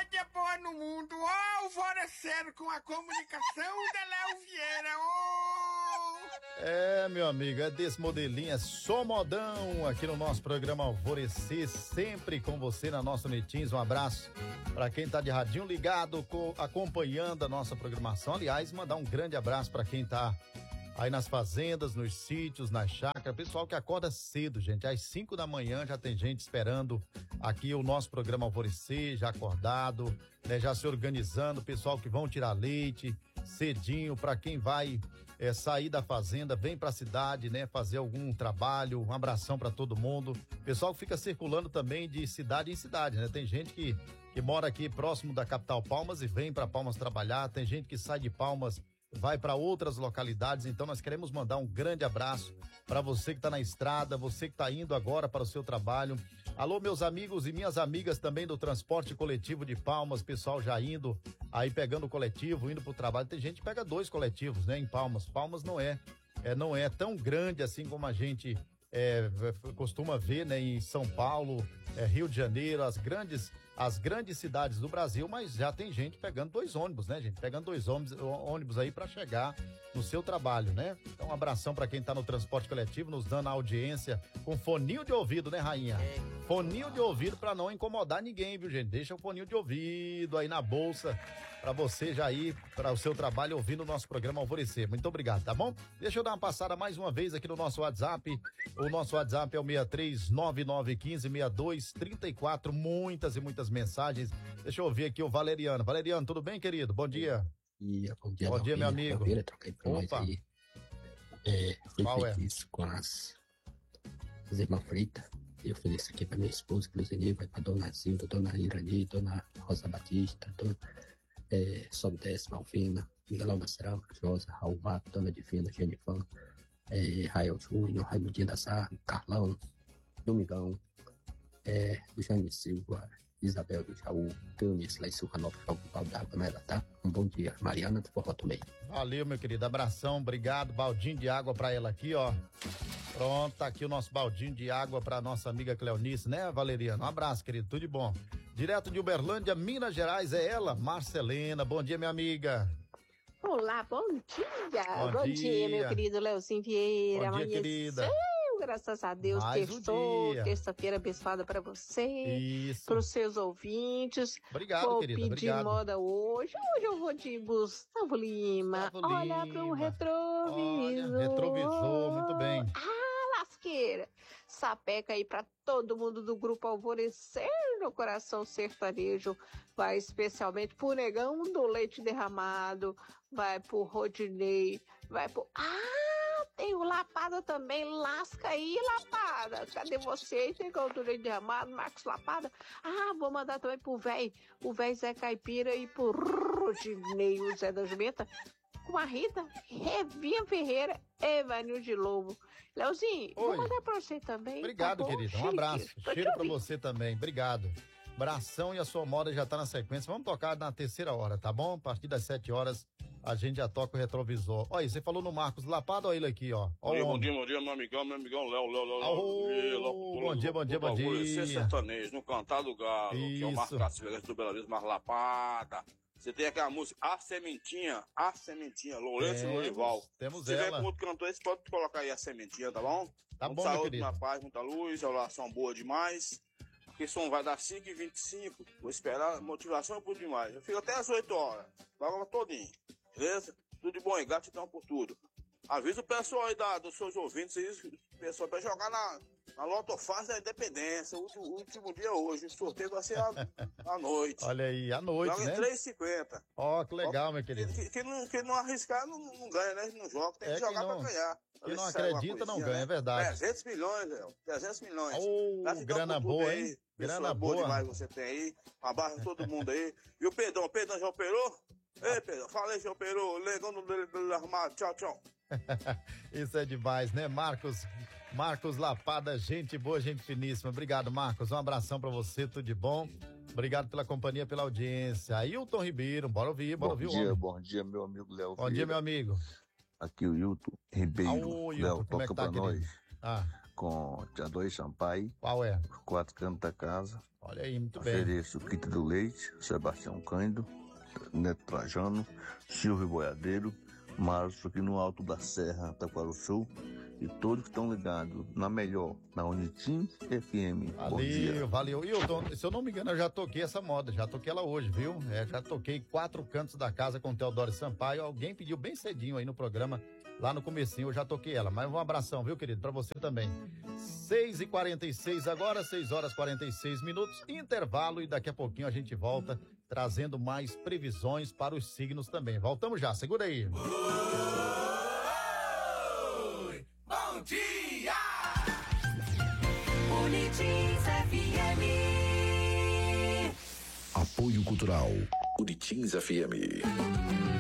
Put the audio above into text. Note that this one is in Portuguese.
rádio boa no mundo, alvorecendo com a comunicação da Léo Vieira, É, meu amigo, é desse modelinho, é só modão aqui no nosso programa Alvorecer, sempre com você na nossa Netins. Um abraço para quem tá de radinho ligado, acompanhando a nossa programação. Aliás, mandar um grande abraço para quem tá aí nas fazendas, nos sítios, nas chácaras, pessoal que acorda cedo, gente, às 5 da manhã já tem gente esperando aqui o nosso programa Alvorecer, já acordado, né, já se organizando, pessoal que vão tirar leite cedinho, para quem vai sair da fazenda, vem pra cidade, né, fazer algum trabalho. Um abração para todo mundo, pessoal que fica circulando também de cidade em cidade, né, tem gente que mora aqui próximo da capital Palmas e vem para Palmas trabalhar, tem gente que sai de Palmas, vai para outras localidades. Então nós queremos mandar um grande abraço para você que está na estrada, você que está indo agora para o seu trabalho. Alô, meus amigos e minhas amigas também do transporte coletivo de Palmas, pessoal já indo aí, pegando o coletivo, indo para o trabalho. Tem gente que pega 2 coletivos, né, em Palmas. Palmas não é tão grande assim como a gente costuma ver, né, em São Paulo, Rio de Janeiro, as grandes cidades do Brasil, mas já tem gente pegando 2 ônibus, né, gente? Pegando 2 ônibus aí para chegar no seu trabalho, né? Então, um abração para quem tá no transporte coletivo, nos dando a audiência com foninho de ouvido, né, rainha? Foninho de ouvido para não incomodar ninguém, viu, gente? Deixa o foninho de ouvido aí na bolsa para você já ir para o seu trabalho ouvindo o nosso programa Alvorecer. Muito obrigado, tá bom? Deixa eu dar uma passada mais uma vez aqui no nosso WhatsApp. O nosso WhatsApp é o 6399156234. Muitas e muitas mensagens. Deixa eu ouvir aqui o Valeriano. Valeriano, tudo bem, querido? Bom dia. Bom dia, meu amigo. Opa. Qual é? Isso com as irmãs fritas. Eu fiz isso aqui pra minha esposa, inclusive, vai pra Dona Zilda, Dona Irani, Dona Rosa Batista, Dona Sob Décima, Alvina, Miguelão Maceral, Josa, Raul Mato, Dona Divina, Jennifer, Rael Júnior, Raimundinho da Sarra, Carlão, Domingão, do Jaime Silva, Isabel do Jaú, Dionísio lá em Silvanópolis, Jogo Pau d'Água, né, tá? Um bom dia, Mariana do Forró do Meio. Valeu, meu querido, abração, obrigado, baldinho de água pra ela aqui, ó. Pronto, tá aqui o nosso baldinho de água pra nossa amiga Cleonice, né, Valeriano? Um abraço, querido, tudo de bom. Direto de Uberlândia, Minas Gerais, é ela, Marcelena. Bom dia, minha amiga. Olá, bom dia. Bom dia, meu querido Leozinho Vieira. Bom dia, querida. Graças a Deus, Mais terçou, dia. Terça-feira abençoada para você, Isso. para os seus ouvintes. Obrigado, vou querida, pedir obrigado. moda hoje eu vou de Gustavo Lima. Gustavo Olha Lima. pro retrovisor. Olha, retrovisor, muito bem. Lasqueira. Sapeca aí para todo mundo do Grupo Alvorecer no Coração Sertanejo. Vai especialmente pro Negão do Leite Derramado, vai pro Rodinei, vai pro... tem o Lapada também, lasca aí, Lapada. Cadê você? Negão do Leite Derramado, Marcos Lapada. Vou mandar também pro o véi Zé Caipira e pro Rodinei, o Zé da Jumenta, com a Rita, Revinha Ferreira, Evanil de Lobo. Leozinho, vou mandar pra você também. Obrigado, tá bom? querida. Um abraço. Tô te Cheiro pra ouvindo. você também. Obrigado. Abração, e a sua moda já tá na sequência. Vamos tocar na terceira hora, tá bom? A partir das 7 horas a gente já toca o retrovisor. Olha aí, você falou no Marcos Lapada, olha ele aqui, ó. Bom dia, meu amigão, Léo. Bom dia. Alvorecer sertanejo, no Cantar do Galo, que é o Isso. Marcos Cacilhas do Bela Vista, mais Lapada. Você tem aquela música, A Sementinha, Lourenço e Lorival. Temos Se tiver ela. com outro cantor, você pode colocar aí A Sementinha, tá bom? Tá Muita bom, meu saúde, querido. muita paz, muita luz, a oração boa demais. Porque som vai dar 5h25, vou esperar, motivação é por demais. Eu fico até às 8 horas, logo todinho, beleza? Tudo de bom e gratidão por tudo. Avisa o pessoal aí dos seus ouvintes, o pessoal vai jogar na Loto Fácil da Independência, o último dia hoje, o sorteio vai ser à noite. Olha aí, à noite, Joga né? em 3,50. Ó, que legal, meu querido. Quem não arriscar não ganha, né? Não joga, tem que jogar pra ganhar. Quem não acredita não ganha, é verdade. 300 milhões, Léo. 300 milhões. Ô, grana boa, aí. hein? Grana Pessoa boa. demais você tem aí. Um abraço a todo mundo aí. E o Pedrão já operou? Ei, Pedrão, fala aí, já operou. Legão do armário. Tchau. Isso é demais, né? Marcos Lapada, gente boa, gente finíssima. Obrigado, Marcos. Um abração pra você, tudo de bom. Obrigado pela companhia, pela audiência. Ailton Ribeiro, bora ouvir o homem. Bom dia, meu amigo Léo. Bom dia, meu amigo. Aqui o Hilton Ribeiro. Hilton, Léo, como é toca que tá, pra querido? nós. com Tia Dois Sampaio. Qual é? Os 4 cantos da casa. Olha aí, muito bem. Ofereço o kit do leite, Sebastião Cândido, Neto Trajano, Silvio Boiadeiro, Márcio aqui no Alto da Serra, Taquaruçu, e todos que estão ligados na melhor, na Unitim FM. Valeu, valeu. Hilton, se eu não me engano, eu já toquei essa moda, já toquei ela hoje, viu? Já toquei 4 cantos da casa com Teodoro Sampaio. Alguém pediu bem cedinho aí no programa, lá no comecinho, eu já toquei ela. Mas um abração, viu, querido? Pra você também. 6h46 agora, 6h46, intervalo, e daqui a pouquinho a gente volta trazendo mais previsões para os signos também. Voltamos já, segura aí. Bom dia! Unitins FM. Apoio Cultural. Unitins FM.